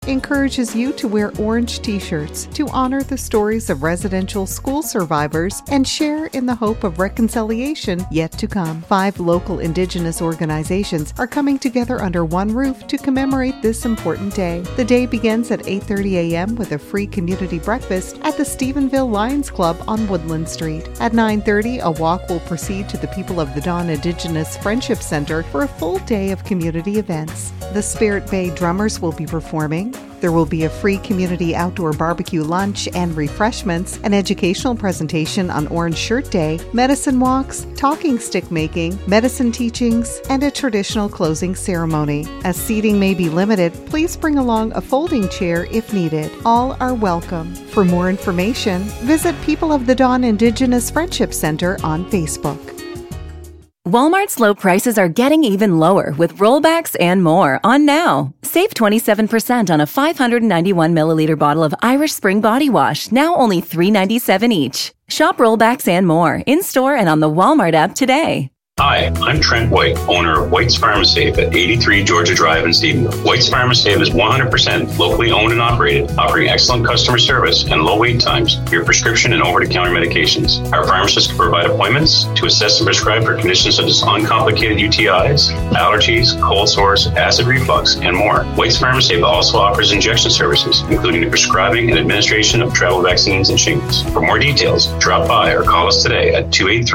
encourages you to wear orange t-shirts to honor the stories of residential school survivors and share in the hope of reconciliation yet to come. 5 local Indigenous organizations are coming together under one roof to commemorate this important day. The day begins at 8:30 a.m. with a free community breakfast at the Stephenville Lions Club on Woodland Street. At 9:30, a walk will proceed to the People of the Dawn Indigenous Friendship Center for a full day of community events. The Spirit Bay Drummers will be performing. There will be a free community outdoor barbecue lunch and refreshments, an educational presentation on Orange Shirt Day, medicine walks, talking stick making, medicine teachings, and a traditional closing ceremony. As seating may be limited, please bring along a folding chair if needed. All are welcome. For more information, visit People of the Dawn Indigenous Friendship Center on Facebook. Walmart's low prices are getting even lower with rollbacks and more on now. Save 27% on a 591 milliliter bottle of Irish Spring Body Wash, now only $3.97 each. Shop rollbacks and more in-store and on the Walmart app today. Hi, I'm Trent White, owner of White's Pharmasafe at 83 Georgia Drive in Stephenville. White's Pharmasafe is 100% locally owned and operated, offering excellent customer service and low wait times for your prescription and over-the-counter medications. Our pharmacists can provide appointments to assess and prescribe for conditions such as uncomplicated UTIs, allergies, cold sores, acid reflux, and more. White's Pharmasafe also offers injection services, including the prescribing and administration of travel vaccines and shingles. For more details, drop by or call us today at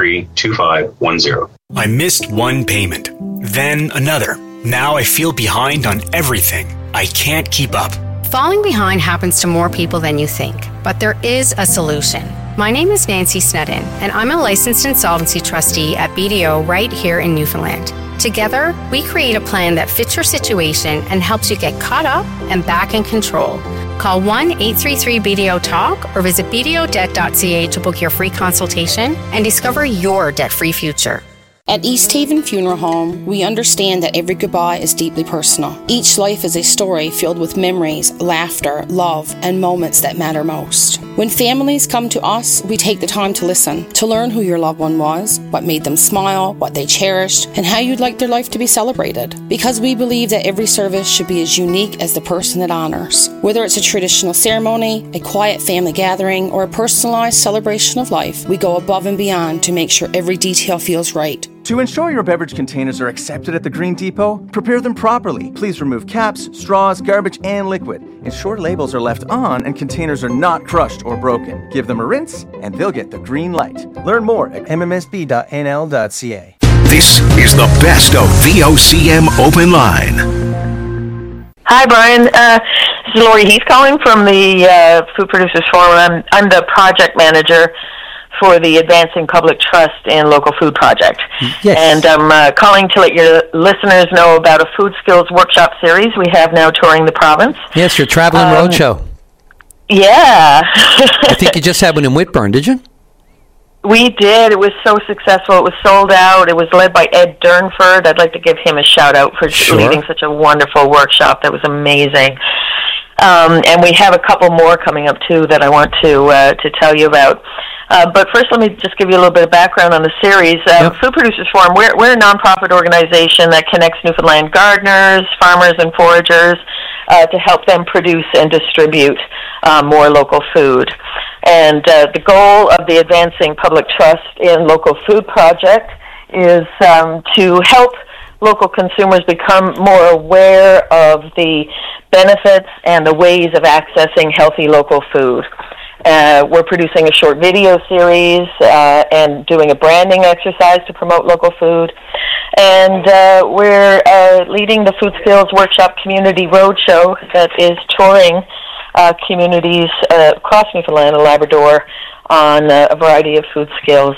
283-2510. I missed one payment, then another. Now I feel behind on everything. I can't keep up. Falling behind happens to more people than you think, but there is a solution. My name is Nancy Snedden, and I'm a licensed insolvency trustee at BDO right here in Newfoundland. Together, we create a plan that fits your situation and helps you get caught up and back in control. Call 1-833-BDO-TALK or visit bdodebt.ca to book your free consultation and discover your debt-free future. At East Haven Funeral Home, we understand that every goodbye is deeply personal. Each life is a story filled with memories, laughter, love, and moments that matter most. When families come to us, we take the time to listen, to learn who your loved one was, what made them smile, what they cherished, and how you'd like their life to be celebrated. Because we believe that every service should be as unique as the person it honors. Whether it's a traditional ceremony, a quiet family gathering, or a personalized celebration of life, we go above and beyond to make sure every detail feels right. To ensure your beverage containers are accepted at the Green Depot, prepare them properly. Please remove caps, straws, garbage, and liquid. Ensure labels are left on and containers are not crushed or broken. Give them a rinse and they'll get the green light. Learn more at mmsb.nl.ca. This is the best of VOCM Open Line. Hi, Brian. This is Lori Heath calling from the Food Producers Forum. I'm the project manager for the Advancing Public Trust and Local Food Project. Yes. And I'm calling to let your listeners know about a food skills workshop series we have now touring the province. Yes, your traveling roadshow. Yeah. I think you just had one in Whitburn, did you? We did. It was so successful. It was sold out. It was led by Ed Durnford. I'd like to give him a shout-out for leading such a wonderful workshop. That was amazing. And we have a couple more coming up, too, that I want to tell you about. But first, let me just give you a little bit of background on the series. Food Producers Forum, we're a nonprofit organization that connects Newfoundland gardeners, farmers, and foragers to help them produce and distribute more local food. And the goal of the Advancing Public Trust in Local Food Project is to help local consumers become more aware of the benefits and the ways of accessing healthy local food. We're producing a short video series and doing a branding exercise to promote local food. And we're leading the Food Skills Workshop Community Roadshow that is touring communities across Newfoundland and Labrador on a variety of food skills.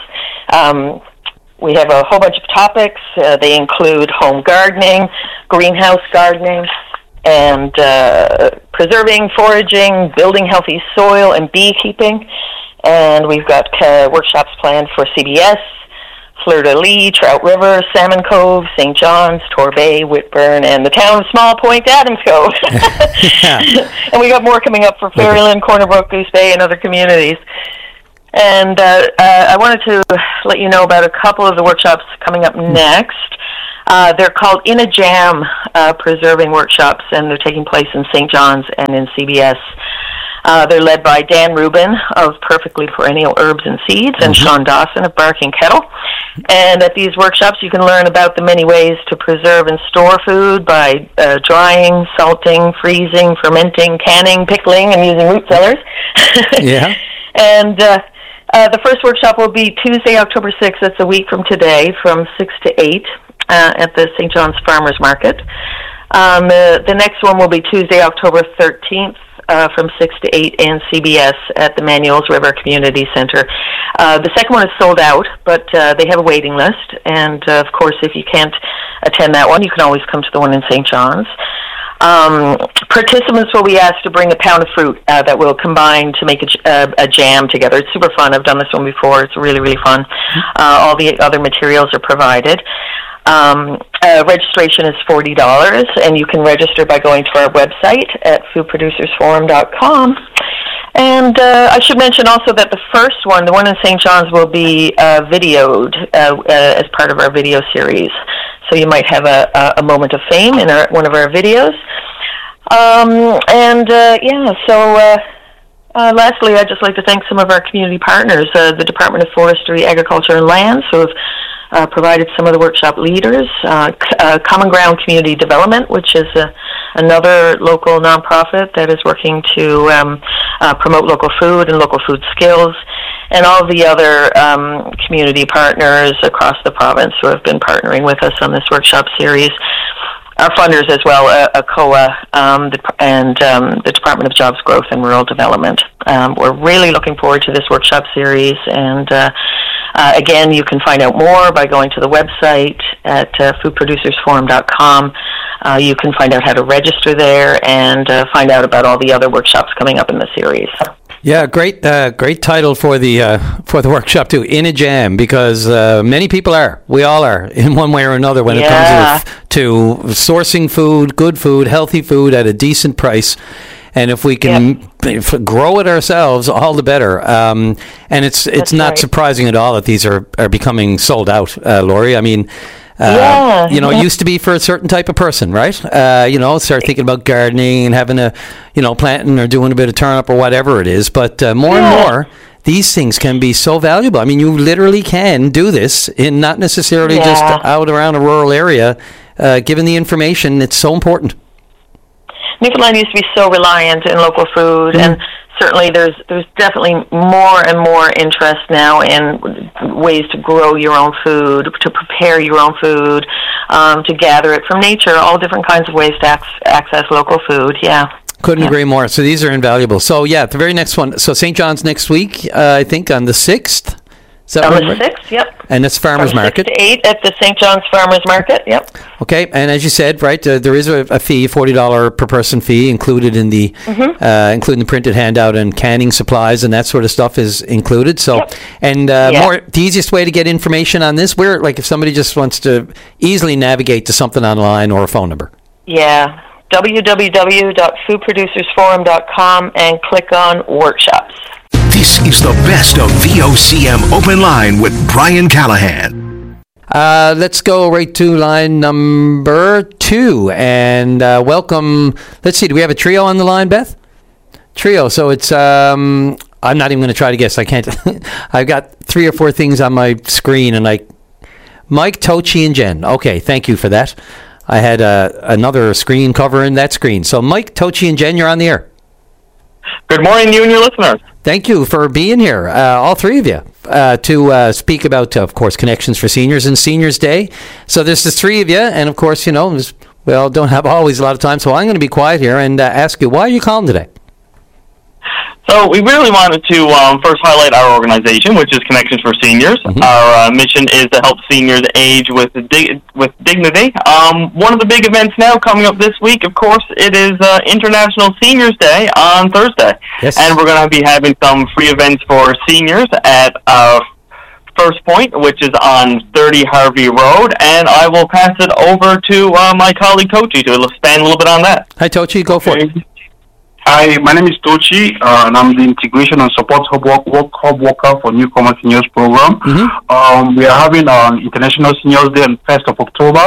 We have a whole bunch of topics. They include home gardening, greenhouse gardening, and preserving, foraging, building healthy soil, and beekeeping. And we've got workshops planned for CBS, Fleur-de-Lis, Trout River, Salmon Cove, St. John's, Torbay, Whitburn, and the town of Small Point, Adams Cove. And we got more coming up for Ferryland, Corner Brook, Goose Bay, and other communities. And I wanted to let you know about a couple of the workshops coming up next. They're called In a Jam Preserving Workshops, and they're taking place in St. John's and in CBS. They're led by Dan Rubin of Perfectly Perennial Herbs and Seeds and Sean Dawson of Barking Kettle. And at these workshops, you can learn about the many ways to preserve and store food by drying, salting, freezing, fermenting, canning, pickling, and using root cellars. Yeah. And the first workshop will be Tuesday, October 6th. That's a week from today, from 6 to 8 at the St. John's Farmers Market. The next one will be Tuesday, October 13th. From 6 to 8 in CBS at the Manuels River Community Center. The second one is sold out, but they have a waiting list. And, of course, if you can't attend that one, you can always come to the one in St. John's. Participants will be asked to bring a pound of fruit that will combine to make a jam together. It's super fun. I've done this one before. It's really, really fun. All the other materials are provided. Registration is $40, and you can register by going to our website at foodproducersforum.com. And I should mention also that the first one, the one in St. John's, will be videoed as part of our video series. So you might have a moment of fame in one of our videos. Lastly, I'd just like to thank some of our community partners, the Department of Forestry, Agriculture, and Lands, who have provided some of the workshop leaders, Common Ground Community Development, which is another local nonprofit that is working to promote local food and local food skills, and all the other community partners across the province who have been partnering with us on this workshop series. Our funders as well, ACOA, and the Department of Jobs Growth and Rural Development. We're really looking forward to this workshop series, and again, you can find out more by going to the website at foodproducersforum.com. You can find out how to register there and find out about all the other workshops coming up in the series. Yeah, great title for the workshop too. In a Jam, because many people we all are in one way or another when it comes to sourcing food, good food, healthy food at a decent price. And if we can grow it ourselves, all the better. And it's not surprising at all that these are becoming sold out, Lori. I mean, it used to be for a certain type of person, right? Start thinking about gardening and having planting or doing a bit of turnip or whatever it is. But more and more, these things can be so valuable. I mean, you literally can do this in not necessarily just out around a rural area. Given the information, it's so important. Newfoundland used to be so reliant in local food, and certainly there's definitely more and more interest now in ways to grow your own food, to prepare your own food, to gather it from nature, all different kinds of ways to access local food, Couldn't agree more. So these are invaluable. So, the very next one. So St. John's next week, I think on the 6th. On the 6th, yep. And it's Farmers Market. 6 to 8 at the St. John's Farmers Market, yep. Okay, and as you said, right, there is a fee, $40 per person fee included in the, including the printed handout and canning supplies and that sort of stuff is included. So, the easiest way to get information on this, if somebody just wants to easily navigate to something online or a phone number. Yeah, www.foodproducersforum.com and click on workshops. This is the best of VOCM Open Line with Brian Callahan. Let's go right to line number 2 and welcome. Let's see, do we have a trio on the line, Beth? Trio, so it's, I'm not even going to try to guess. I can't. I've got 3 or 4 things on my screen and Mike, Tochi, and Jen. Okay, thank you for that. I had another screen covering that screen. So Mike, Tochi, and Jen, you're on the air. Good morning, you and your listeners. Thank you for being here, all 3 of you, to speak about, of course, Connections for Seniors and Seniors Day. So there's the 3 of you, and of course, don't have always a lot of time, so I'm going to be quiet here and ask you, why are you calling today? So we really wanted to first highlight our organization, which is Connections for Seniors. Our mission is to help seniors age with dignity. One of the big events now coming up this week, of course, it is International Seniors Day on Thursday. Yes. And we're going to be having some free events for seniors at First Point, which is on 30 Harvey Road. And I will pass it over to my colleague, Tochi, to expand a little bit on that. Hi, Tochi. Go for it. Hi, my name is Tochi, and I'm the Integration and Support Hub Worker for Newcomer Seniors Program. We are having an International Seniors Day on 1st of October,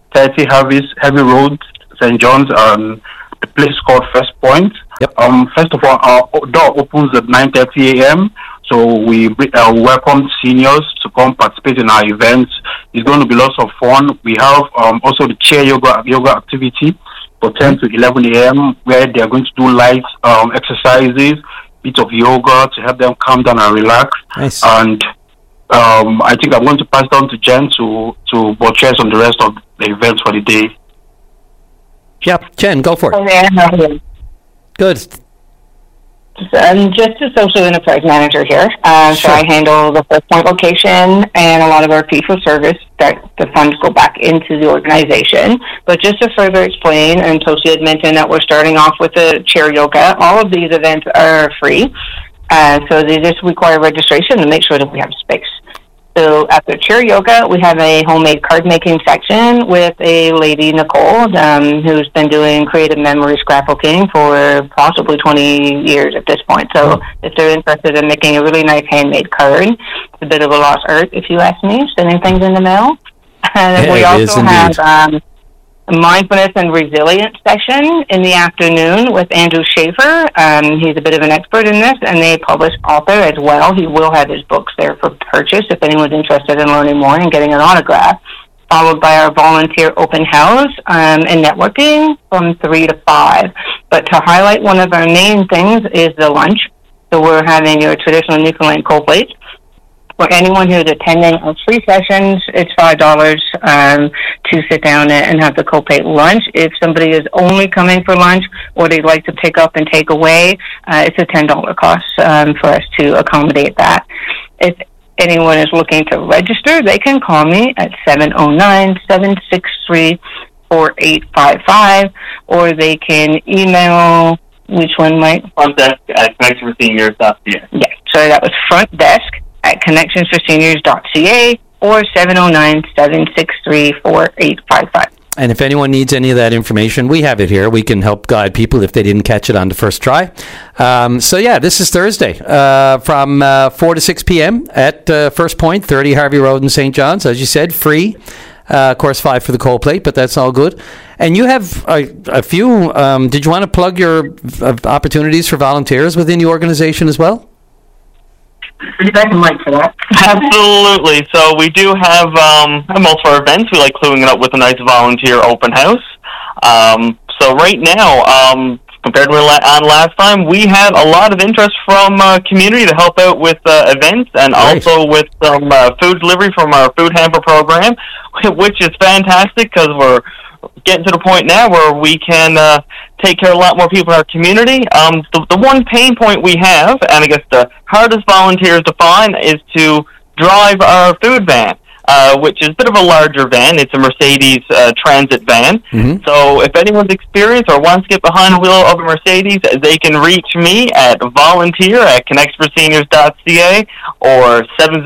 930 Heavy Road, St. John's. The place is called First Point. Yep. First of all, our door opens at 9:30 a.m. So we welcome seniors to come participate in our events. It's going to be lots of fun. We have also the chair yoga activity for 10 to 11 a.m. where they are going to do light exercises, bit of yoga to help them calm down and relax. Nice. And I think I'm going to pass down to Jen to buttress on the rest of the events for the day. Yep, Jen, go for it. Okay, good. I'm just a social enterprise manager here. So I handle the First Point location and a lot of our fee-for-service that the funds go back into the organization. But just to further explain, and Toshi had mentioned that we're starting off with the chair yoga. All of these events are free. So they just require registration to make sure that we have space. So after chair yoga, we have a homemade card making section with a lady, Nicole, who's been doing creative memory scrapbooking for possibly 20 years at this point. So if they're interested in making a really nice handmade card, it's a bit of a lost art, if you ask me, sending things in the mail. And we also have a mindfulness and resilience session in the afternoon with Andrew Schaefer. He's a bit of an expert in this, and a published author as well. He will have his books there for purchase if anyone's interested in learning more and getting an autograph. Followed by our volunteer open house and networking from 3 to 5. But to highlight one of our main things is the lunch. So we're having your traditional Newfoundland cold plate. For anyone who's attending our free sessions, it's $5 to sit down and have the cold plate lunch. If somebody is only coming for lunch or they'd like to pick up and take away, it's a $10 cost for us to accommodate that. If anyone is looking to register, they can call me at 709-763-4855, or they can email, which one, Mike? Front desk at connectionsforseniors.ca. Yeah, sorry, that was front desk at connectionsforseniors.ca or 709-763-4855. And if anyone needs any of that information, we have it here. We can help guide people if they didn't catch it on the first try. This is Thursday from 4 to 6 p.m. at First Point, 30 Harvey Road in St. John's. As you said, free. Of course, $5 for the cold plate, but that's all good. And you have a few. Did you want to plug your opportunities for volunteers within the organization as well? Mike for that. Absolutely. So we do have most of our events. We like clearing it up with a nice volunteer open house. So right now, compared to last time, we had a lot of interest from community to help out with events and also with some food delivery from our food hamper program, which is fantastic because we're getting to the point now where we can take care of a lot more people in our community. The one pain point we have, and I guess the hardest volunteers to find, is to drive our food van, which is a bit of a larger van. It's a Mercedes Transit van. Mm-hmm. So if anyone's experienced or wants to get behind the wheel of a Mercedes, they can reach me at volunteer@connectforseniors.ca or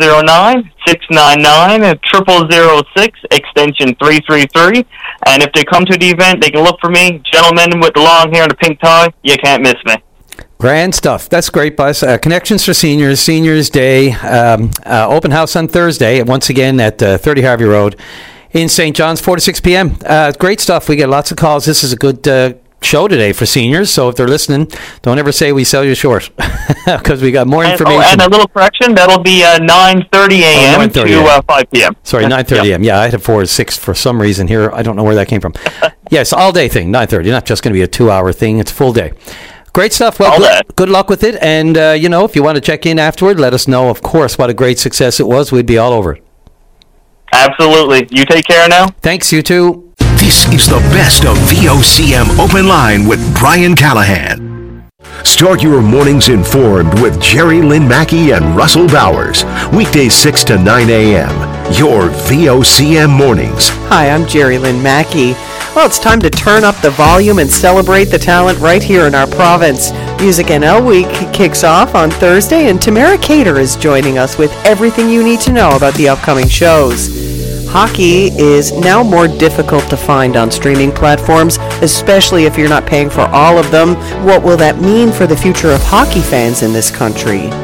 709-699-0006, extension 333. And if they come to the event, they can look for me. Gentlemen with the long hair and the pink tie, you can't miss me. Grand stuff. That's great, Buzz. Connections for Seniors, Seniors Day, open house on Thursday, once again at 30 Harvey Road in St. John's, 4 to 6 p.m. Great stuff. We get lots of calls. This is a good show today for seniors, so if they're listening, don't ever say we sell you short, because we got more information. And a little correction, that'll be 9:30 a.m. to 5 p.m. Sorry, 9:30 a.m. Yeah, I had 4 to 6 for some reason here. I don't know where that came from. Yes, all day thing, 9:30. Not just going to be a 2-hour thing. It's full day. Great stuff. Well, good luck with it. And, if you want to check in afterward, let us know, of course, what a great success it was. We'd be all over it. Absolutely. You take care now. Thanks, you too. This is the best of VOCM Open Line with Brian Callahan. Start your mornings informed with Jerry Lynn Mackey and Russell Bowers. Weekdays 6 to 9 a.m. Your VOCM mornings. Hi, I'm Jerry Lynn Mackey. Well, it's time to turn up the volume and celebrate the talent right here in our province. Music NL Week kicks off on Thursday, and Tamara Cater is joining us with everything you need to know about the upcoming shows. Hockey is now more difficult to find on streaming platforms, especially if you're not paying for all of them. What will that mean for the future of hockey fans in this country?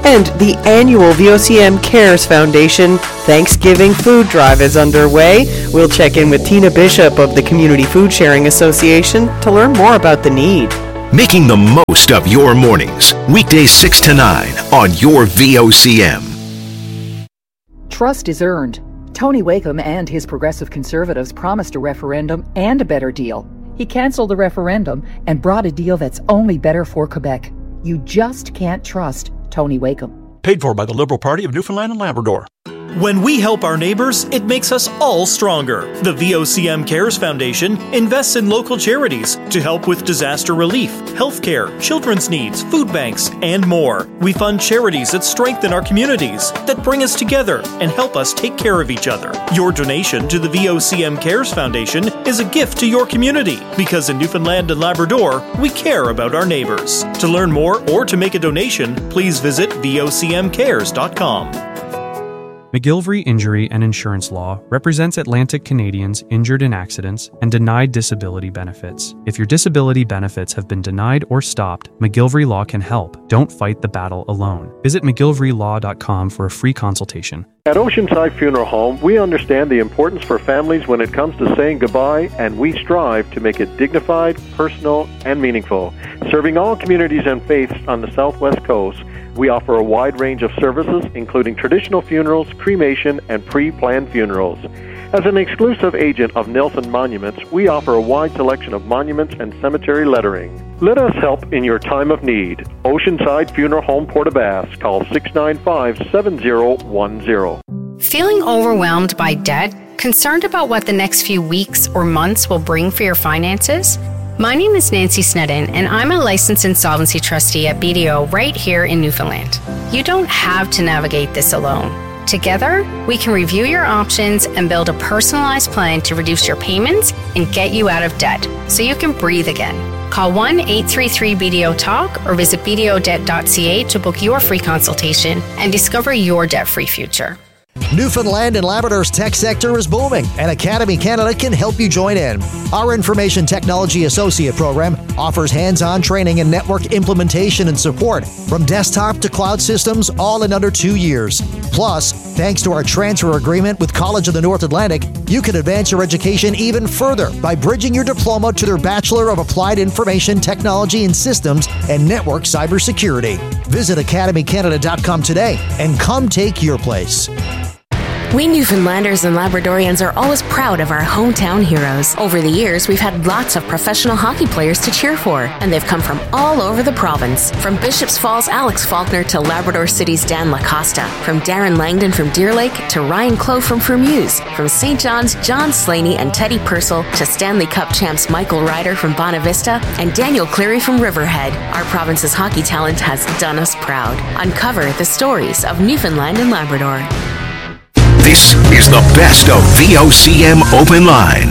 And the annual VOCM Cares Foundation Thanksgiving Food Drive is underway. We'll check in with Tina Bishop of the Community Food Sharing Association to learn more about the need. Making the most of your mornings. Weekdays 6 to 9 on your VOCM. Trust is earned. Tony Wakeham and his Progressive Conservatives promised a referendum and a better deal. He canceled the referendum and brought a deal that's only better for Quebec. You just can't trust Tony Wakeham. Paid for by the Liberal Party of Newfoundland and Labrador. When we help our neighbors, it makes us all stronger. The VOCM Cares Foundation invests in local charities to help with disaster relief, healthcare, children's needs, food banks, and more. We fund charities that strengthen our communities, that bring us together and help us take care of each other. Your donation to the VOCM Cares Foundation is a gift to your community, because in Newfoundland and Labrador, we care about our neighbors. To learn more or to make a donation, please visit vocmcares.com. McGillivray Injury and Insurance Law represents Atlantic Canadians injured in accidents and denied disability benefits. If your disability benefits have been denied or stopped, McGillivray Law can help. Don't fight the battle alone. Visit McGillivraylAw.com for a free consultation. At Oceanside Funeral Home, we understand the importance for families when it comes to saying goodbye, and we strive to make it dignified, personal, and meaningful. Serving all communities and faiths on the Southwest Coast, we offer a wide range of services, including traditional funerals, cremation, and pre-planned funerals. As an exclusive agent of Nelson Monuments, we offer a wide selection of monuments and cemetery lettering. Let us help in your time of need. Oceanside Funeral Home, Port-aux-Basques. Call 695-7010. Feeling overwhelmed by debt? Concerned about what the next few weeks or months will bring for your finances? My name is Nancy Snedden, and I'm a licensed insolvency trustee at BDO right here in Newfoundland. You don't have to navigate this alone. Together, we can review your options and build a personalized plan to reduce your payments and get you out of debt so you can breathe again. Call 1-833-BDO-TALK or visit bdodebt.ca to book your free consultation and discover your debt-free future. Newfoundland and Labrador's tech sector is booming, and Academy Canada can help you join in. Our Information Technology Associate program offers hands-on training and network implementation and support from desktop to cloud systems, all in under 2 years. Plus, thanks to our transfer agreement with College of the North Atlantic, you can advance your education even further by bridging your diploma to their Bachelor of Applied Information Technology and Systems and Network Cybersecurity. Visit academycanada.com today and come take your place. We Newfoundlanders and Labradorians are always proud of our hometown heroes. Over the years, we've had lots of professional hockey players to cheer for, and they've come from all over the province. From Bishops Falls' Alex Faulkner to Labrador City's Dan Lacosta, from Darren Langdon from Deer Lake to Ryan Clough from Fermuse, from St. John's, John Slaney and Teddy Purcell to Stanley Cup champs Michael Ryder from Bonavista and Daniel Cleary from Riverhead. Our province's hockey talent has done us proud. Uncover the stories of Newfoundland and Labrador. This is the best of VOCM Open Line.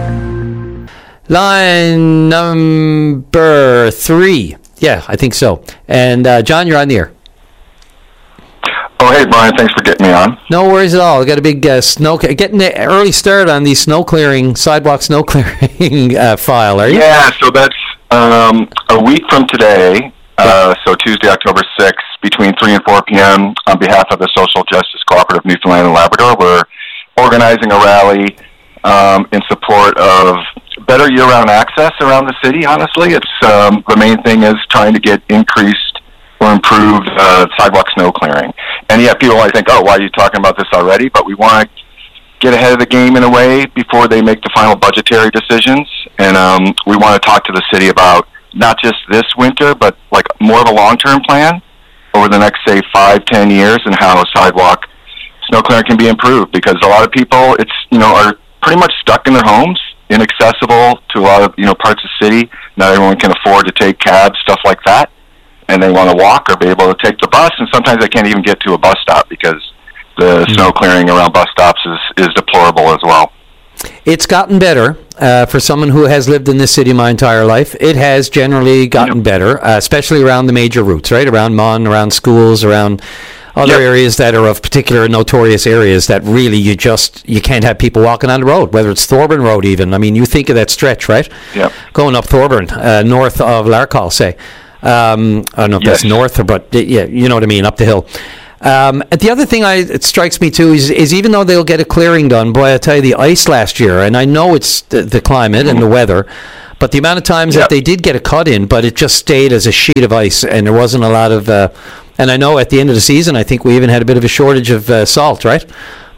Line number 3. Yeah, I think so. And John, you're on the air. Oh, hey, Brian. Thanks for getting me on. No worries at all. We got a big getting the early start on the sidewalk snow clearing file, are you? Yeah, so that's a week from today. So Tuesday, October 6th, between 3 and 4 p.m., on behalf of the Social Justice Cooperative Newfoundland and Labrador, we're organizing a rally in support of better year-round access around the city, honestly. It's the main thing is trying to get increased or improved sidewalk snow clearing. And yeah, people always think, oh, why are you talking about this already? But we want to get ahead of the game in a way before they make the final budgetary decisions. And we want to talk to the city about not just this winter, but like more of a long-term plan over the next, say, 5-10 years, and how sidewalk snow clearing can be improved. Because a lot of people, are pretty much stuck in their homes, inaccessible to a lot of, parts of the city. Not everyone can afford to take cabs, stuff like that, and they want to walk or be able to take the bus, and sometimes they can't even get to a bus stop because the snow clearing around bus stops is deplorable as well. It's gotten better for someone who has lived in this city my entire life. It has generally gotten better, especially around the major routes, right? Around Mon, around schools, around other areas that are of particular notorious areas that really you can't have people walking on the road, whether it's Thorburn Road even. I mean, you think of that stretch, right? Yep. Going up Thorburn, north of Larcall, say. I don't know if that's north, but yeah, you know what I mean, up the hill. And the other thing it strikes me too is even though they'll get a clearing done, boy, I tell you, the ice last year, and I know it's the climate and the weather, but the amount of times that they did get a cut in, but it just stayed as a sheet of ice, and there wasn't a lot of. And I know at the end of the season, I think we even had a bit of a shortage of salt, right?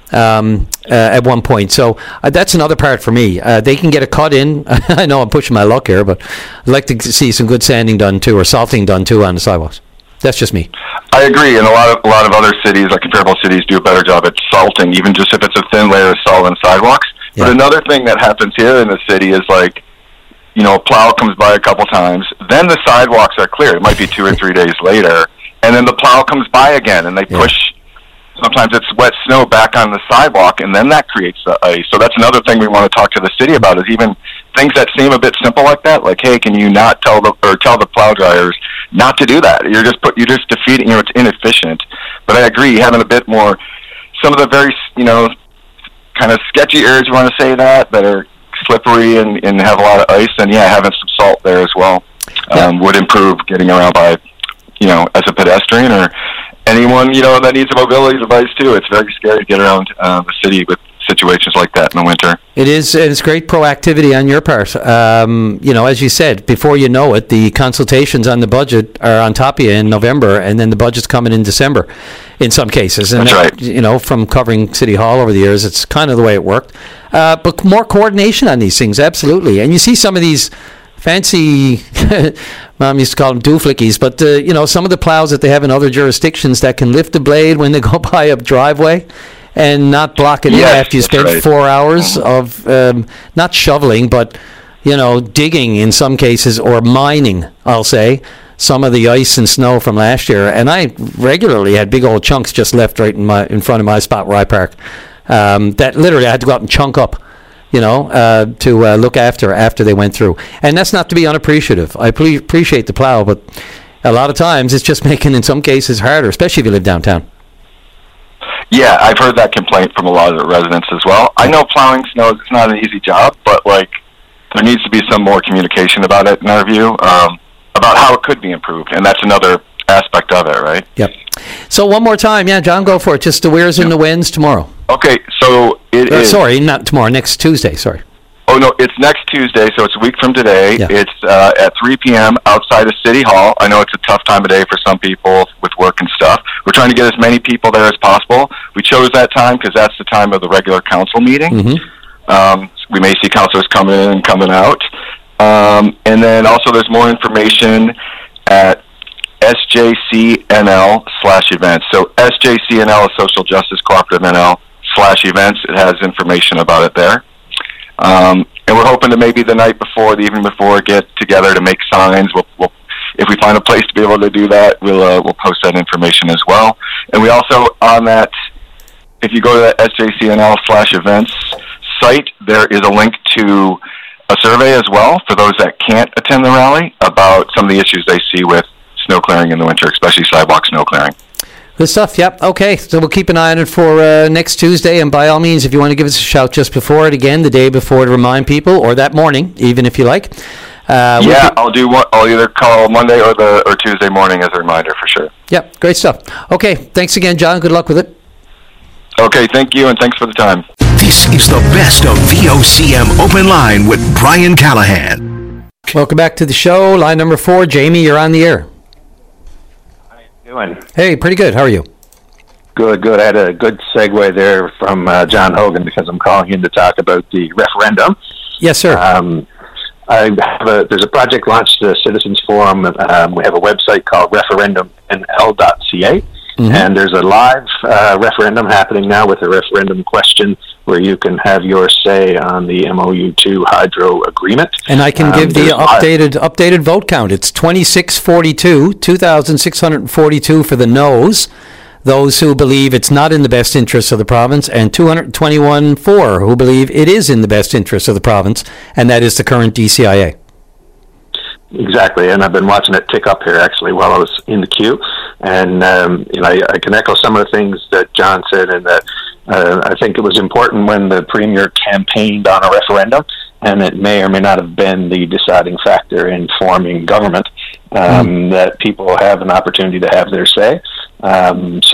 At one point. So that's another part for me. They can get a cut in. I know I'm pushing my luck here, but I'd like to see some good sanding done too, or salting done too on the sidewalks. That's just me. I agree, and a lot of other cities, like comparable cities, do a better job at salting, even just if it's a thin layer of salt on sidewalks. Yeah. But another thing that happens here in the city is like, you know, a plow comes by a couple times, then the sidewalks are clear. It might be 2 or 3 days later, and then the plow comes by again, and they push. Sometimes it's wet snow back on the sidewalk, and then that creates the ice. So that's another thing we want to talk to the city about, is even things that seem a bit simple like that. Like, hey, can you not tell the plow dryers not to do that? You're just defeating. You know, it's inefficient. But I agree, having a bit more. Some of the very, you know, kind of sketchy areas, you want to say that are slippery and have a lot of ice. And yeah, having some salt there as well would improve getting around by, you know, as a pedestrian or anyone, you know, that needs a mobility device too. It's very scary to get around the city with situations like that in the winter. It is, and it's great proactivity on your part. You know, as you said, before you know it, the consultations on the budget are on top of you in November, and then the budget's coming in December in some cases. And that's right. You know, from covering City Hall over the years, it's kind of the way it worked. But more coordination on these things, absolutely. And you see some of these fancy, Mom used to call them dooflickies, but you know, some of the plows that they have in other jurisdictions that can lift a blade when they go by a driveway and not block it in after you spend 4 hours of not shoveling, but you know, digging in some cases, or mining, I'll say, some of the ice and snow from last year. And I regularly had big old chunks just left right in front of my spot where I park. That literally I had to go out and chunk up, you know, to look after they went through. And that's not to be unappreciative. I appreciate the plow, but a lot of times it's just making, in some cases, harder, especially if you live downtown. Yeah, I've heard that complaint from a lot of the residents as well. I know plowing snow is not an easy job, but like there needs to be some more communication about it, in our view, about how it could be improved, and that's another aspect of it, right? Yep. So one more time, John, go for it. Just the where's and the when's tomorrow. Okay, so it is... Sorry, not tomorrow, next Tuesday, sorry. Oh, no, it's next Tuesday, so it's a week from today. Yeah. It's at 3 p.m. outside of City Hall. I know it's a tough time of day for some people with work and stuff. We're trying to get as many people there as possible. We chose that time because that's the time of the regular council meeting. Mm-hmm. We may see councilors coming in and coming out. And then also there's more information at SJCNL/events. So SJCNL is Social Justice Cooperative NL/events. It has information about it there. And we're hoping to maybe the night before, the evening before, get together to make signs. We'll if we find a place to be able to do that, we'll post that information as well. And we also, on that, if you go to the SJCNL/events site, there is a link to a survey as well for those that can't attend the rally about some of the issues they see with snow clearing in the winter, especially sidewalk snow clearing. Good stuff, yep. Okay, so we'll keep an eye on it for next Tuesday, and by all means, if you want to give us a shout just before it, again, the day before, to remind people, or that morning, even if you like. I'll do one. I'll either call Monday or Tuesday morning as a reminder for sure. Yep, great stuff. Okay, thanks again, John. Good luck with it. Okay, thank you, and thanks for the time. This is the best of VOCM Open Line with Brian Callahan. Welcome back to the show. Line number 4, Jamie, you're on the air. Doing? Hey, pretty good. How are you? Good. I had a good segue there from John Hogan because I'm calling in to talk about the referendum. Yes, sir. There's a project launched, the Citizens Forum. We have a website called referendumnl.ca, and there's a live referendum happening now with a referendum question where you can have your say on the MOU2 hydro agreement. And I can give the updated vote count. It's 2,642 for the no's, those who believe it's not in the best interest of the province, and 221 for who believe it is in the best interest of the province, and that is the current DCIA. Exactly, and I've been watching it tick up here actually while I was in the queue, and I can echo some of the things that John said, and that I think it was important when the Premier campaigned on a referendum, and it may or may not have been the deciding factor in forming government, that people have an opportunity to have their say. I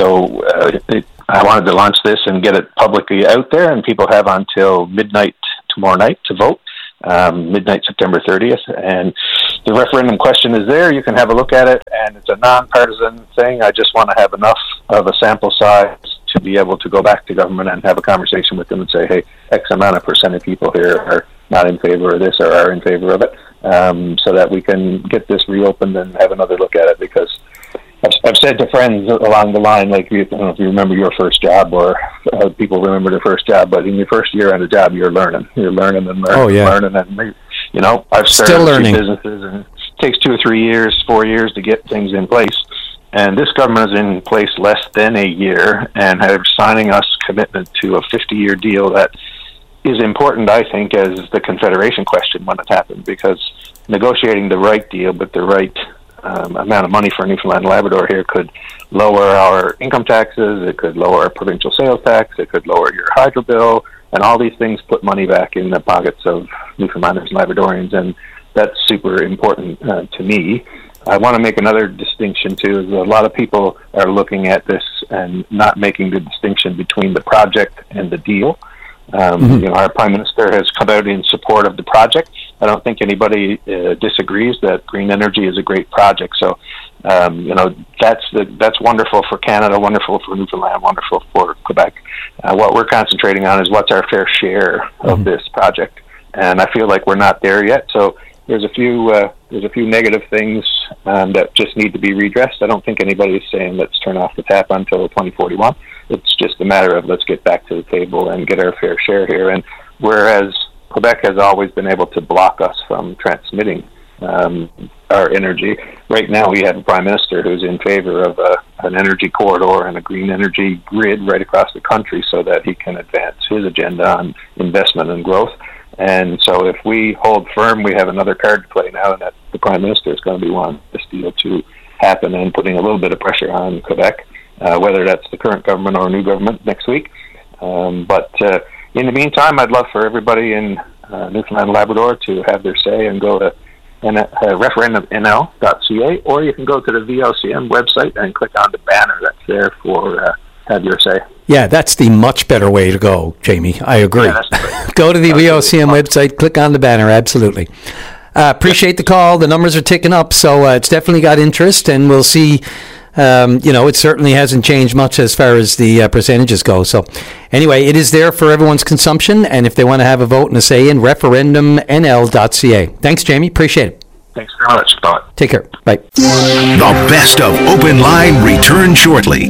wanted to launch this and get it publicly out there, and people have until midnight tomorrow night to vote, midnight September 30th. And the referendum question is there. You can have a look at it, and it's a nonpartisan thing. I just want to have enough of a sample size to be able to go back to government and have a conversation with them and say, hey, X amount of percent of people here are not in favor of this or are in favor of it, so that we can get this reopened and have another look at it. Because I've said to friends along the line, like, I don't know if you remember your first job, or people remember their first job, but in your first year on a job, you're learning and learning and learning. And, you know, I've started 2 businesses, and it takes 2 or 3 years, 4 years to get things in place. And this government is in place less than a year, and they're signing us commitment to a 50-year deal that is important, I think, as the Confederation question when it happened, because negotiating the right deal with the right amount of money for Newfoundland and Labrador here could lower our income taxes, it could lower our provincial sales tax, it could lower your hydro bill, and all these things put money back in the pockets of Newfoundlanders and Labradorians, and that's super important to me. I want to make another distinction too, is a lot of people are looking at this and not making the distinction between the project and the deal. You know, our Prime Minister has come out in support of the project. I don't think anybody disagrees that green energy is a great project. So, you know, that's wonderful for Canada, wonderful for Newfoundland, wonderful for Quebec. What we're concentrating on is what's our fair share of this project, and I feel like we're not there yet. So there's a few negative things that just need to be redressed. I don't think anybody is saying let's turn off the tap until 2041. It's just a matter of let's get back to the table and get our fair share here. And whereas Quebec has always been able to block us from transmitting our energy, right now we have a Prime Minister who's in favor of an energy corridor and a green energy grid right across the country so that he can advance his agenda on investment and growth. And so if we hold firm, we have another card to play now, and that the Prime Minister is going to be wanting this deal to happen and putting a little bit of pressure on Quebec, whether that's the current government or a new government next week. But in the meantime, I'd love for everybody in Newfoundland and Labrador to have their say and go to referendomnl.ca, or you can go to the VOCM website and click on the banner that's there for have your say. Yeah, that's the much better way to go, Jamie. I agree. Yeah, go to the VOCM website, click on the banner, absolutely. Appreciate the call. The numbers are ticking up, so it's definitely got interest, and we'll see. You know, it certainly hasn't changed much as far as the percentages go. So anyway, it is there for everyone's consumption, and if they want to have a vote and a say in, referendomnl.ca. Thanks, Jamie. Appreciate it. Thanks very much. Bye. Take care. Bye. The best of Open Line return shortly.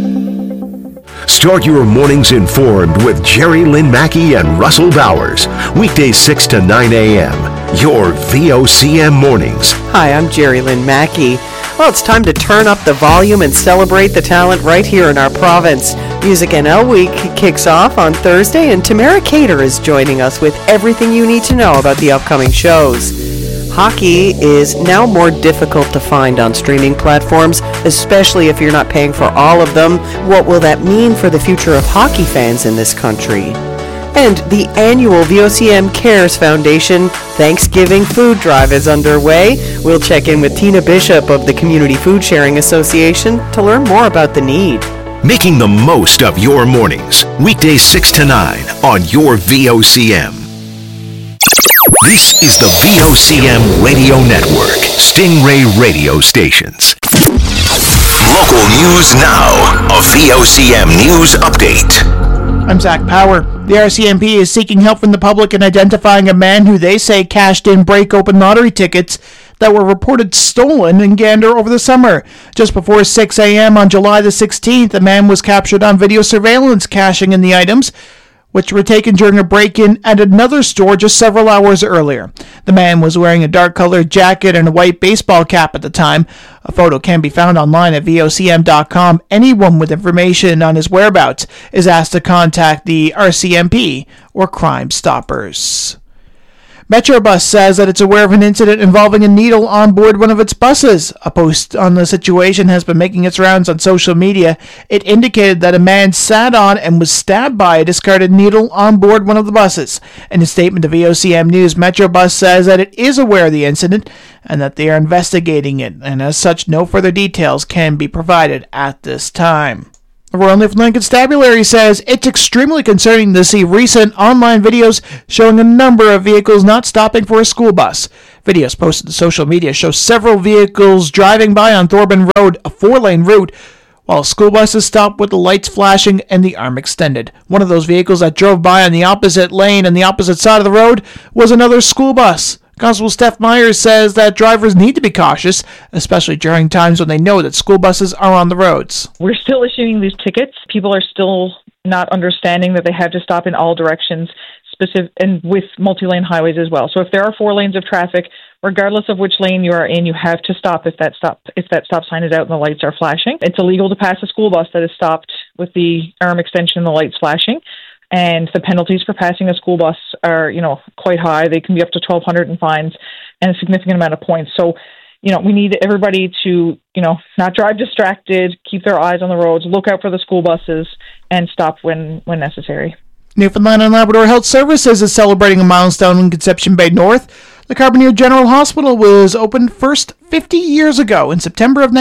Start your mornings informed with Jerry Lynn Mackey and Russell Bowers. Weekdays 6 to 9 a.m. Your VOCM mornings. Hi, I'm Jerry Lynn Mackey. Well, it's time to turn up the volume and celebrate the talent right here in our province. Music NL Week kicks off on Thursday, and Tamara Cater is joining us with everything you need to know about the upcoming shows. Hockey is now more difficult to find on streaming platforms, especially if you're not paying for all of them. What will that mean for the future of hockey fans in this country? And the annual VOCM Cares Foundation Thanksgiving Food Drive is underway. We'll check in with Tina Bishop of the Community Food Sharing Association to learn more about the need. Making the most of your mornings. Weekdays 6 to 9 on your VOCM. This is the VOCM Radio Network, Stingray Radio Stations. Local news now, a VOCM news update. I'm Zach Power. The RCMP is seeking help from the public in identifying a man who they say cashed in break-open lottery tickets that were reported stolen in Gander over the summer. Just before 6 a.m. on July the 16th, a man was captured on video surveillance cashing in the items, which were taken during a break-in at another store just several hours earlier. The man was wearing a dark-colored jacket and a white baseball cap at the time. A photo can be found online at vocm.com. Anyone with information on his whereabouts is asked to contact the RCMP or Crime Stoppers. Metrobus says that it's aware of an incident involving a needle on board one of its buses. A post on the situation has been making its rounds on social media. It indicated that a man sat on and was stabbed by a discarded needle on board one of the buses. In a statement to VOCM News, Metrobus says that it is aware of the incident and that they are investigating it, and as such, no further details can be provided at this time. The Royal Newfoundland Constabulary says it's extremely concerning to see recent online videos showing a number of vehicles not stopping for a school bus. Videos posted to social media show several vehicles driving by on Thorburn Road, a 4-lane route, while school buses stopped with the lights flashing and the arm extended. One of those vehicles that drove by on the opposite lane and the opposite side of the road was another school bus. Constable Steph Myers says that drivers need to be cautious, especially during times when they know that school buses are on the roads. We're still issuing these tickets. People are still not understanding that they have to stop in all directions, and with multi-lane highways as well. So if there are 4 lanes of traffic, regardless of which lane you are in, you have to stop if that stop sign is out and the lights are flashing. It's illegal to pass a school bus that is stopped with the arm extension and the lights flashing. And the penalties for passing a school bus are, quite high. They can be up to $1,200 in fines and a significant amount of points. So, we need everybody to, not drive distracted, keep their eyes on the roads, look out for the school buses, and stop when necessary. Newfoundland and Labrador Health Services is celebrating a milestone in Conception Bay North. The Carbonear General Hospital was opened first 50 years ago in September of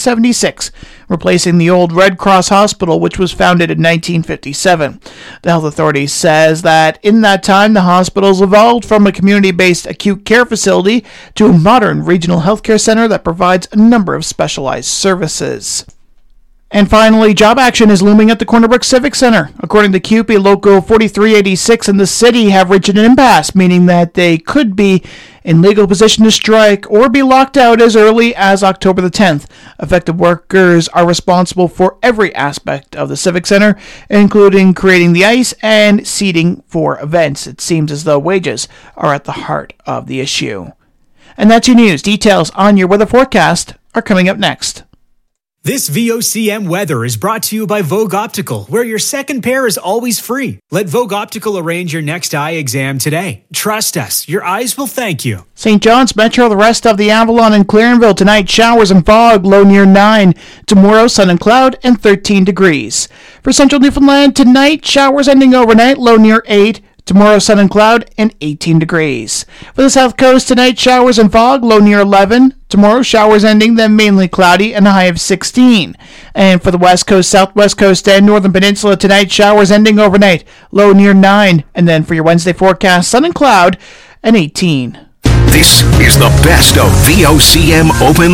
1976, replacing the old Red Cross Hospital, which was founded in 1957. The health authority says that in that time, the hospital's evolved from a community-based acute care facility to a modern regional healthcare center that provides a number of specialized services. And finally, job action is looming at the Corner Brook Civic Center. According to CUPE, Local 4386 and the city have reached an impasse, meaning that they could be in legal position to strike or be locked out as early as October the 10th. Affected workers are responsible for every aspect of the Civic Center, including creating the ice and seating for events. It seems as though wages are at the heart of the issue. And that's your news. Details on your weather forecast are coming up next. This VOCM weather is brought to you by Vogue Optical, where your second pair is always free. Let Vogue Optical arrange your next eye exam today. Trust us, your eyes will thank you. St. John's Metro, the rest of the Avalon and Clarenville tonight, showers and fog, low near 9. Tomorrow, sun and cloud and 13 degrees. For Central Newfoundland, tonight, showers ending overnight, low near 8. Tomorrow, sun and cloud and 18 degrees. For the South Coast, tonight, showers and fog, low near 11. Tomorrow, showers ending, then mainly cloudy, and a high of 16. And for the West Coast, Southwest Coast, and Northern Peninsula, tonight, showers ending overnight, low near 9. And then for your Wednesday forecast, sun and cloud and 18. This is the best of VOCM Open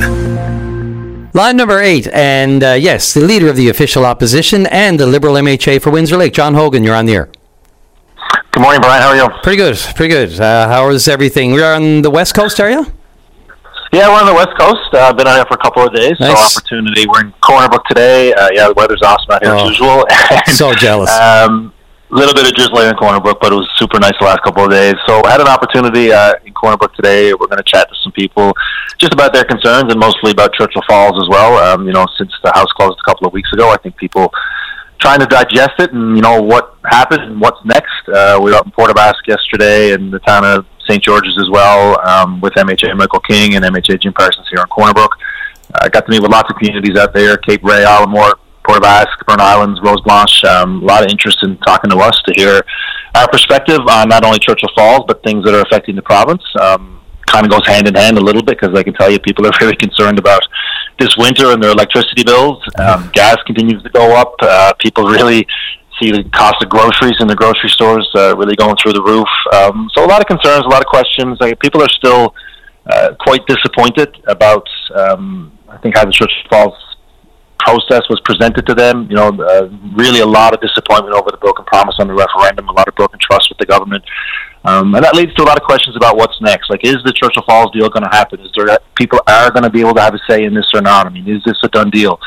Line. Line number 8, and yes, the leader of the official opposition and the Liberal MHA for Windsor Lake, John Hogan, you're on the air. Good morning, Brian. How are you? Pretty good. How is everything? We're on the West Coast, are you? Yeah, we're on the West Coast. I've been out here for a couple of days. Nice. So opportunity. We're in Corner Brook today. The weather's awesome out here as usual. So jealous. A little bit of drizzling in Corner Brook, but it was super nice the last couple of days. So I had an opportunity in Corner Brook today. We're going to chat to some people just about their concerns and mostly about Churchill Falls as well. Since the house closed a couple of weeks ago, I think people trying to digest it and, what happened and what's next. We were up in Port aux Basques yesterday and the town of St. George's as well, with MHA Michael King and MHA Jim Parsons here in Corner Brook. I got to meet with lots of communities out there, Cape Ray, Allamore, Port aux Basques, Burn Islands, Rose Blanche. A lot of interest in talking to us to hear our perspective on not only Churchill Falls, but things that are affecting the province. Kind of goes hand in hand a little bit because I can tell you people are very concerned about this winter and their electricity bills. Gas continues to go up. People really see the cost of groceries in the grocery stores really going through the roof. So a lot of concerns, a lot of questions. People are still quite disappointed about, I think, how the Churchill Falls process was presented to them. Really a lot of disappointment over the broken promise on the referendum, a lot of broken trust with the government. And that leads to a lot of questions about what's next. Is the Churchill Falls deal going to happen? Is there people are going to be able to have a say in this or not? Is this a done deal?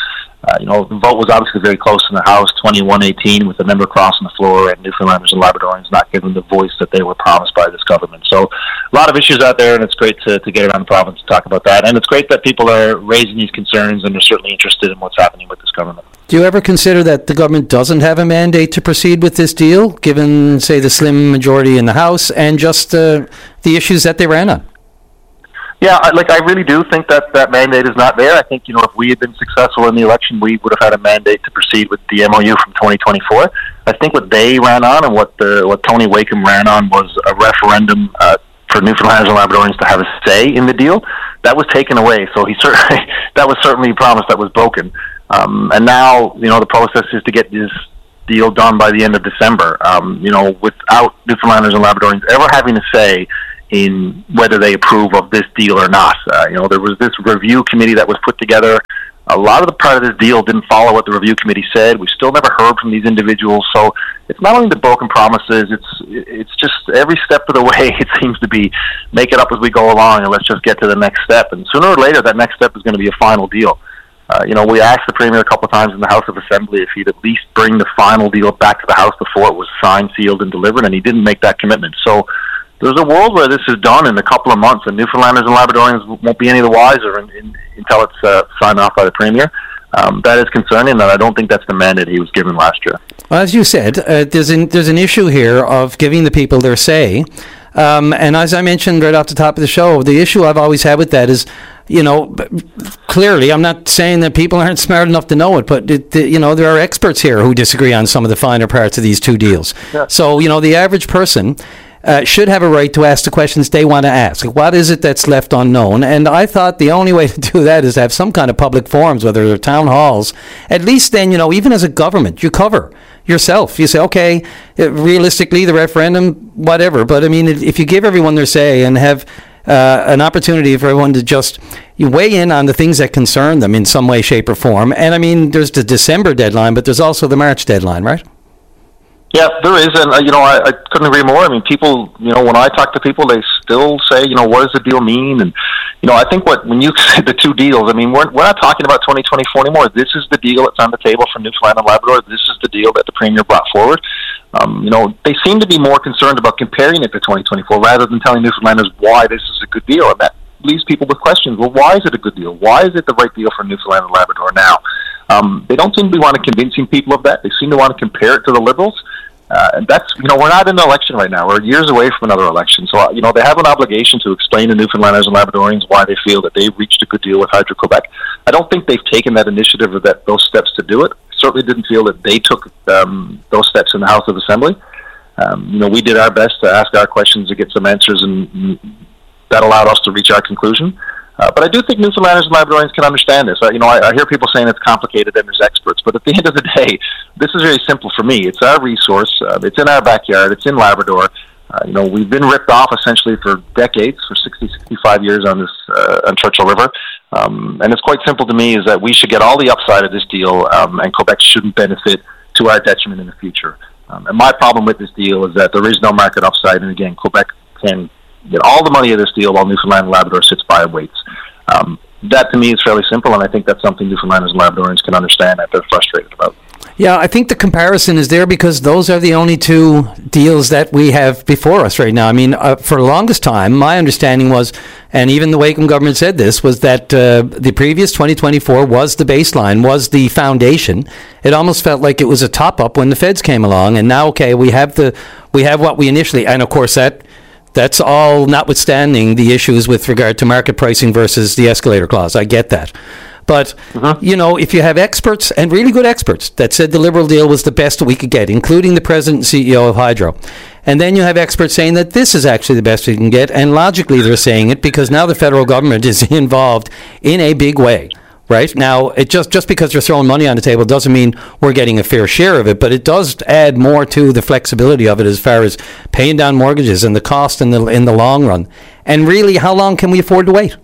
The vote was obviously very close in the House, 21-18, with the member crossing the floor and Newfoundlanders and Labradorians not given the voice that they were promised by this government. So a lot of issues out there, and it's great to get around the province to talk about that. And it's great that people are raising these concerns and are certainly interested in what's happening with this government. Do you ever consider that the government doesn't have a mandate to proceed with this deal, given, say, the slim majority in the House and just the issues that they ran on? Yeah, I really do think that mandate is not there. I think, if we had been successful in the election, we would have had a mandate to proceed with the MOU from 2024. I think what they ran on and what Tony Wakeham ran on was a referendum for Newfoundlanders and Labradorians to have a say in the deal. That was taken away, so that was certainly a promise that was broken. And now, the process is to get this deal done by the end of December, without Newfoundlanders and Labradorians ever having a say in whether they approve of this deal or not. There was this review committee that was put together. A lot of the part of this deal didn't follow what the review committee said. We still never heard from these individuals. So it's not only the broken promises, it's just every step of the way it seems to be make it up as we go along and let's just get to the next step. And sooner or later, that next step is going to be a final deal. We asked the Premier a couple of times in the House of Assembly if he'd at least bring the final deal back to the House before it was signed, sealed, and delivered, and he didn't make that commitment. So there's a world where this is done in a couple of months, and Newfoundlanders and Labradorians won't be any the wiser until it's signed off by the Premier. That is concerning, and I don't think that's the mandate he was given last year. Well, as you said, there's an issue here of giving the people their say. And as I mentioned right off the top of the show, the issue I've always had with that is, clearly, I'm not saying that people aren't smart enough to know it, but, there are experts here who disagree on some of the finer parts of these two deals. Yeah. So, the average person should have a right to ask the questions they want to ask. What is it that's left unknown? And I thought the only way to do that is to have some kind of public forums, whether they're town halls. At least then, even as a government, you cover yourself. You say, okay, realistically, the referendum, whatever. But, if you give everyone their say and have an opportunity for everyone to just weigh in on the things that concern them in some way, shape, or form. And, there's the December deadline, but there's also the March deadline, right? Yeah, there is, and I couldn't agree more. People, when I talk to people, they still say, what does the deal mean? And I think when you say the two deals, we're not talking about 2024 anymore. This is the deal that's on the table for Newfoundland and Labrador. This is the deal that the Premier brought forward. They seem to be more concerned about comparing it to 2024 rather than telling Newfoundlanders why this is a good deal. And that leaves people with questions. Well, why is it a good deal? Why is it the right deal for Newfoundland and Labrador now? They don't seem to be wanting convincing people of that. They seem to want to compare it to the Liberals. And that's, we're not in an election right now. We're years away from another election. So, they have an obligation to explain to Newfoundlanders and Labradorians why they feel that they've reached a good deal with Hydro-Quebec. I don't think they've taken that initiative or those steps to do it. Certainly didn't feel that they took those steps in the House of Assembly. We did our best to ask our questions to get some answers, and that allowed us to reach our conclusion. But I do think Newfoundlanders and Labradorians can understand this. I hear people saying it's complicated and there's experts, but at the end of the day, this is very simple for me. It's our resource. It's in our backyard. It's in Labrador. We've been ripped off essentially for decades, for 60, 65 years on Churchill River. And it's quite simple to me is that we should get all the upside of this deal, and Quebec shouldn't benefit to our detriment in the future. And my problem with this deal is that there is no market upside, and again, Quebec can get all the money of this deal while Newfoundland and Labrador sits by and waits. That to me is fairly simple, and I think that's something Newfoundlanders and Labradorians can understand that they're frustrated about. Yeah, I think the comparison is there because those are the only two deals that we have before us right now. For the longest time, my understanding was, and even the Wakeham government said this, was that the previous 2024 was the baseline, was the foundation. It almost felt like it was a top-up when the feds came along, and now, okay, we have what we initially, and of course that's all notwithstanding the issues with regard to market pricing versus the escalator clause. I get that. But, if you have experts, and really good experts, that said the Liberal deal was the best we could get, including the president and CEO of Hydro, and then you have experts saying that this is actually the best we can get, and logically they're saying it because now the federal government is involved in a big way. Right now, it just because you're throwing money on the table doesn't mean we're getting a fair share of it, but it does add more to the flexibility of it as far as paying down mortgages and the cost in the long run. And really, how long can we afford to wait?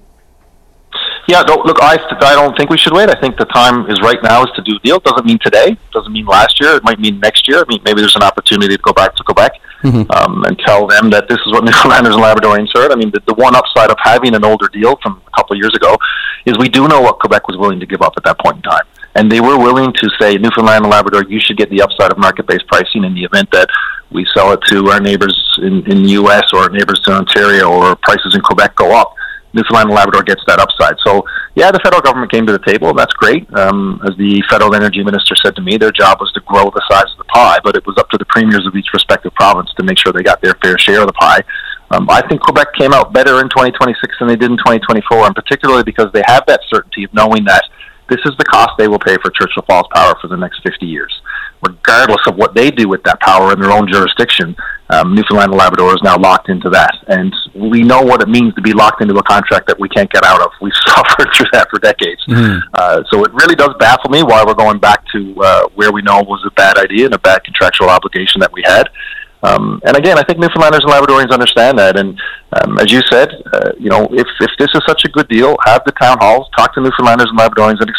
Yeah, I don't think we should wait. I think the time is right now is to do a deal. It doesn't mean today. It doesn't mean last year. It might mean next year. Maybe there's an opportunity to go back to Quebec and tell them that this is what Newfoundlanders and Labradorians heard. The one upside of having an older deal from a couple of years ago is we do know what Quebec was willing to give up at that point in time. And they were willing to say, Newfoundland and Labrador, you should get the upside of market-based pricing in the event that we sell it to our neighbors in the U.S. or our neighbors to Ontario, or prices in Quebec go up. Newfoundland and Labrador gets that upside. So, yeah, the federal government came to the table. That's great. As the federal energy minister said to me, their job was to grow the size of the pie, but it was up to the premiers of each respective province to make sure they got their fair share of the pie. I think Quebec came out better in 2026 than they did in 2024, and particularly because they have that certainty of knowing that this is the cost they will pay for Churchill Falls Power for the next 50 years. Regardless of what they do with that power in their own jurisdiction, Newfoundland and Labrador is now locked into that. And we know what it means to be locked into a contract that we can't get out of. We've suffered through that for decades. So it really does baffle me why we're going back to where we know was a bad idea and a bad contractual obligation that we had. And again, I think Newfoundlanders and Labradorians understand that. And as you said, if this is such a good deal, have the town halls, talk to Newfoundlanders and Labradorians, and